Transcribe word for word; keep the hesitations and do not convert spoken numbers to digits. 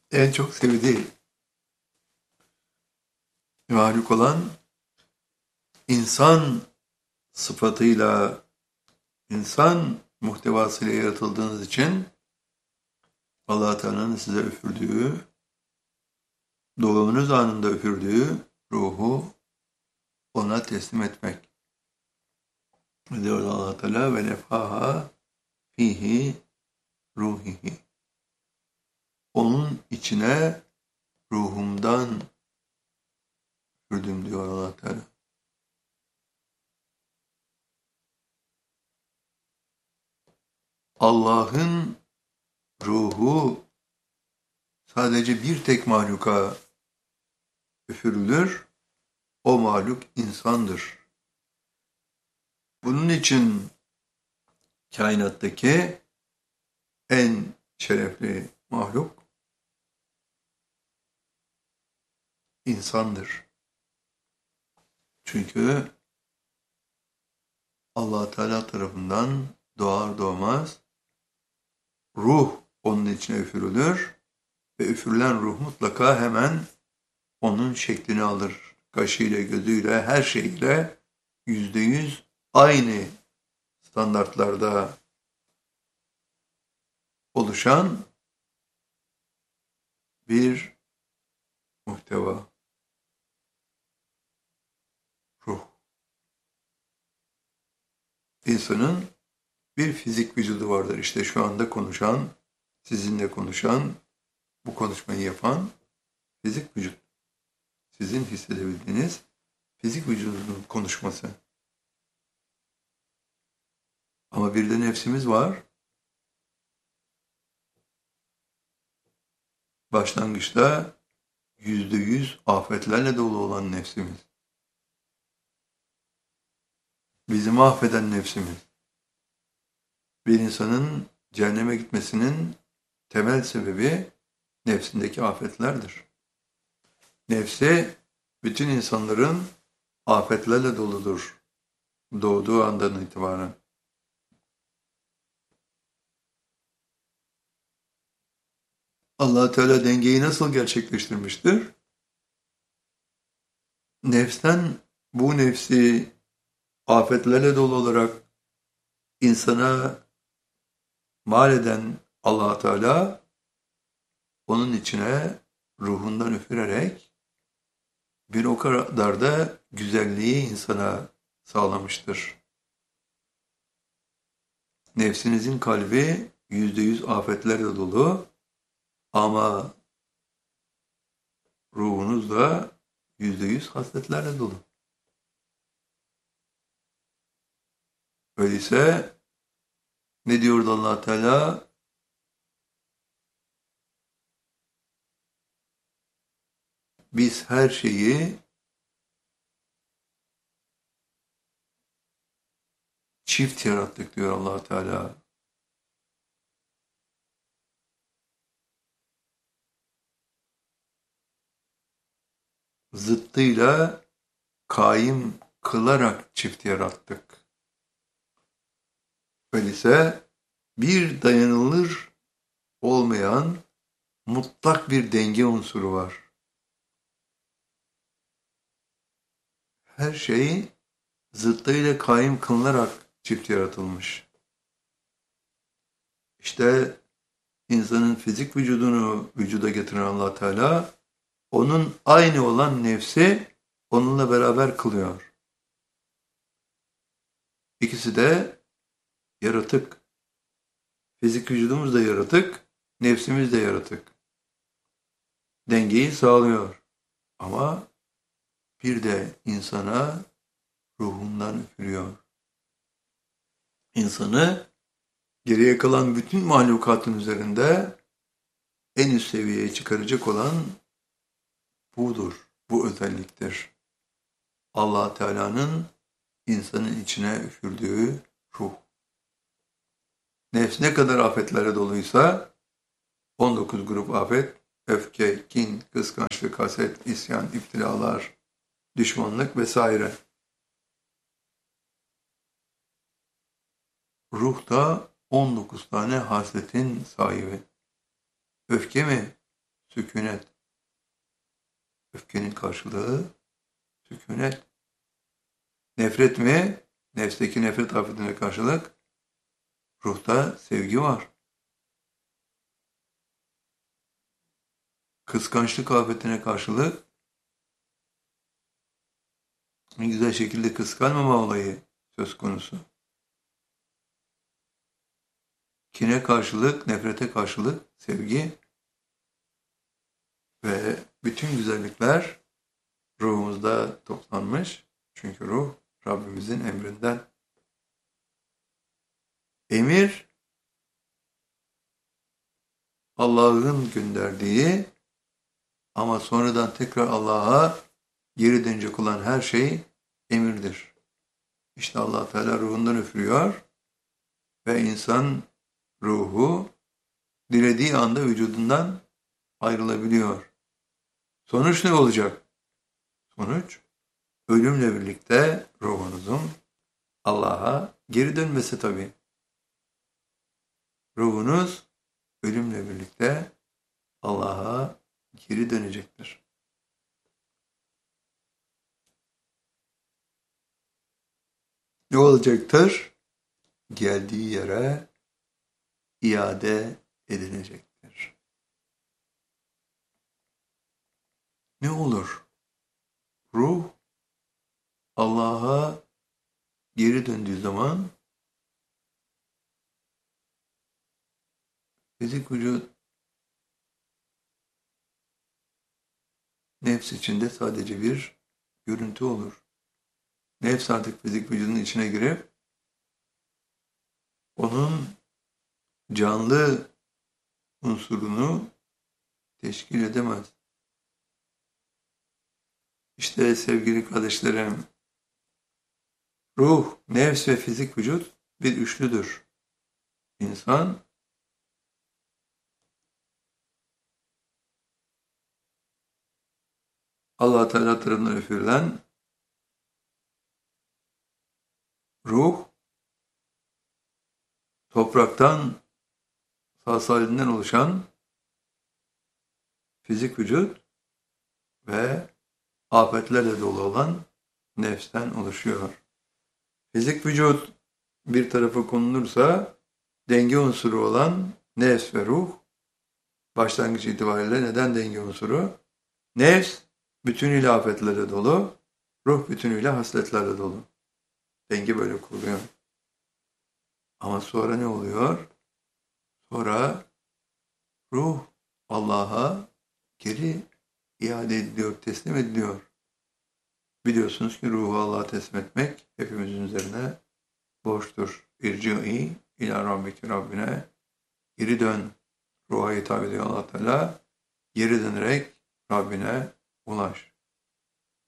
en çok sevdiği mahluk olan insan sıfatıyla, insan muhtevasıyla yaratıldığınız için Allah Teala'nın size üfürdüğü, doğumunuz anında üfürdüğü ruhu ona teslim etmek. Diyor Allah Teala ve nefhaha fihi ruhihi. Onun içine ruhumdan üfürdüm diyor Allah Teala. Allah'ın ruhu sadece bir tek mahluka üfürülür. O mahluk insandır. Bunun için kainattaki en şerefli mahluk insandır. Çünkü Allah Teala tarafından doğar doğmaz ruh onun içine üfürülür ve üfürülen ruh mutlaka hemen onun şeklini alır. Kaşıyla, gözüyle, her şeyle yüzde yüz aynı standartlarda oluşan bir muhteva, ruh. İnsanın bir fizik vücudu vardır. İşte şu anda konuşan, sizinle konuşan, bu konuşmayı yapan fizik vücut. Sizin hissedebildiğiniz fizik vücudunun konuşması. Ama bir de nefsimiz var. Başlangıçta yüzde yüz afetlerle dolu olan nefsimiz. Bizi mahveden nefsimiz. Bir insanın cehenneme gitmesinin temel sebebi nefsindeki afetlerdir. Nefsi bütün insanların afetlerle doludur doğduğu andan itibaren. Allah Teala dengeyi nasıl gerçekleştirmiştir? Nefsten bu nefsi afetlerle dolu olarak insana mal eden Allah Teala onun içine ruhundan üfürerek bir o kadar da güzelliği insana sağlamıştır. Nefsinizin kalbi yüzde yüz afetlerle dolu ama ruhunuz da yüzde yüz hasletlerle dolu. Öyleyse ne diyordu Allah Teala? Biz her şeyi çift yarattık diyor Allah Teala. Zıttıyla kaim kılarak çift yarattık. Öyleyse bir dayanılır olmayan mutlak bir denge unsuru var. Her şey zıttıyla kaim kılınarak çift yaratılmış. İşte insanın fizik vücudunu vücuda getiren Allah Teala onun aynı olan nefsi onunla beraber kılıyor. İkisi de yaratık. Fizik vücudumuz da yaratık, nefsimiz de yaratık. Dengeyi sağlıyor. Ama bir de insana ruhundan üfürüyor. İnsanı geriye kalan bütün mahlukatın üzerinde en üst seviyeye çıkaracak olan budur, bu özelliktir. Allah Teala'nın insanın içine üfürdüğü ruh. Nefs ne kadar afetlere doluysa on dokuz grup afet, öfke, kin, kıskançlık, haset, isyan, iftiralar, düşmanlık vesaire. Ruh da on dokuz tane hasletin sahibi. Öfke mi? Sükunet. Öfkenin karşılığı sükunet. Nefret mi? Nefsteki nefret afetine karşılık ruhta sevgi var. Kıskançlık afetine karşılık en güzel şekilde kıskanmama olayı söz konusu. Kine karşılık, nefrete karşılık sevgi ve bütün güzellikler ruhumuzda toplanmış. Çünkü ruh Rabbimizin emrinden. Emir Allah'ın gönderdiği ama sonradan tekrar Allah'a geri dönecek olan her şey emirdir. İşte Allah Teala ruhundan üfürüyor ve insan ruhu dilediği anda vücudundan ayrılabiliyor. Sonuç ne olacak? Sonuç ölümle birlikte ruhunuzun Allah'a geri dönmesi tabii. Ruhunuz ölümle birlikte Allah'a geri dönecektir. Ne olacaktır? Geldiği yere iade edilecektir. Ne olur? Ruh Allah'a geri döndüğü zaman fizik vücut nefs içinde sadece bir görüntü olur. Nefs artık fizik vücudun içine girip onun canlı unsurunu teşkil edemez. İşte sevgili kardeşlerim, ruh, nefs ve fizik vücut bir üçlüdür. İnsan Allah Teala tarafından üfürülen ruh, topraktan, sağsalinden oluşan fizik vücut ve afetlerle dolu olan nefsten oluşuyor. Fizik vücut bir tarafa konulursa denge unsuru olan nefs ve ruh başlangıç itibariyle neden denge unsuru? Nefs bütünüyle afetlerle dolu, ruh bütünüyle hasletlerle dolu. Denge böyle kuruluyor. Ama sonra ne oluyor? Sonra ruh Allah'a geri iade ediliyor, teslim ediliyor. Biliyorsunuz ki ruhu Allah'a teslim etmek hepimizin üzerine borçtur. İrci'i ila rabbiki Rabbine, geri dön. Ruha hitap ediyor Allah Teala. Geri dönerek Rabbine ulaş.